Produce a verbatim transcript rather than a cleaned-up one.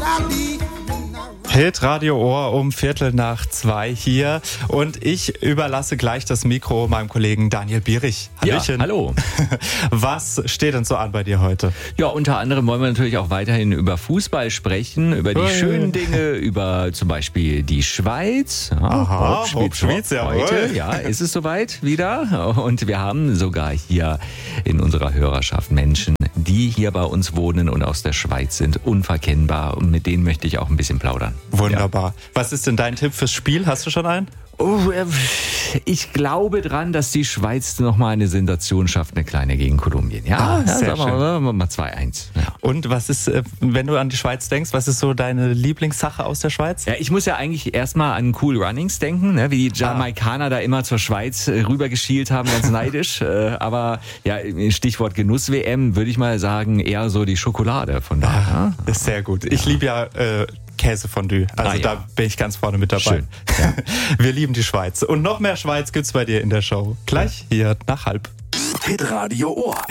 Hit Radio Ohr um Viertel nach zwei hier und ich überlasse gleich das Mikro meinem Kollegen Daniel Bierich. Hallöchen. Ja, hallo. Was steht denn so an bei dir heute? Ja, unter anderem wollen wir natürlich auch weiterhin über Fußball sprechen, über die Hey. schönen Dinge, über zum Beispiel die Schweiz. Ja, Aha, Hopp spielt Hopp Schweiz, Hopp jawohl. heute. Ja, ist es soweit wieder? Und wir haben sogar hier in unserer Hörerschaft Menschen, die hier bei uns wohnen und aus der Schweiz sind, unverkennbar. Und mit denen möchte ich auch ein bisschen plaudern. Wunderbar. Ja. Was ist denn dein Tipp fürs Spiel? Hast du schon einen? Oh, äh, ich glaube dran, dass die Schweiz nochmal eine Sensation schafft, eine kleine gegen Kolumbien. Ja, Ah, ja, sehr sagen wir mal, mal, mal zwei eins. Ja. Und was ist, äh, wenn du an die Schweiz denkst, was ist so deine Lieblingssache aus der Schweiz? Ja, ich muss ja eigentlich erstmal an Cool Runnings denken, ne, wie die Jamaikaner ah. da immer zur Schweiz äh, rübergeschielt haben, ganz neidisch. äh, aber ja, Stichwort Genuss-W M würde ich mal sagen, eher so die Schokolade von da. Ah, ja? Das ist sehr gut. Ich liebe ja äh, Käsefondue. Also ah, ja. da bin ich ganz vorne mit dabei. Schön. Ja. Wir lieben die Schweiz. Und noch mehr Schweiz gibt's bei dir in der Show. Gleich hier nach halb. Hit Radio Ohr.